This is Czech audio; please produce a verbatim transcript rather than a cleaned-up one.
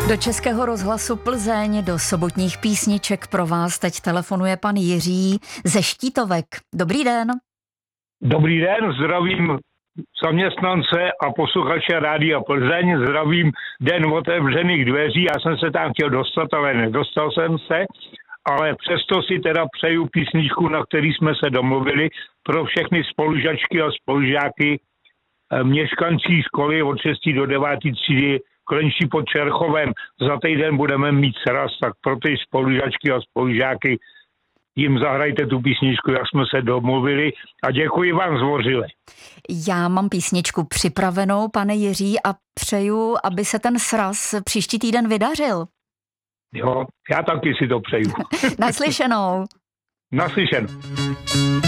Do Českého rozhlasu Plzeň, do sobotních písniček pro vás teď telefonuje pan Jiří ze Štítovek. Dobrý den. Dobrý den, zdravím zaměstnance a posluchače Rádia Plzeň, zdravím den otevřených dveří. Já jsem se tam chtěl dostat, ale nedostal jsem se. Ale přesto si teda přeju písničku, na který jsme se domluvili, pro všechny spolužačky a spolužáky měškancí školy od šesté do deváté třídy Klenčí pod Čerchovem. Za týden budeme mít sraz, tak pro ty spolužačky a spolužáky jim zahrajte tu písničku, jak jsme se domluvili, a děkuji vám zdvořile. Já mám písničku připravenou, pane Jiří, a přeju, aby se ten sraz příští týden vydařil. Jo, já taky si to přeju. Naslyšenou. Naslyšen.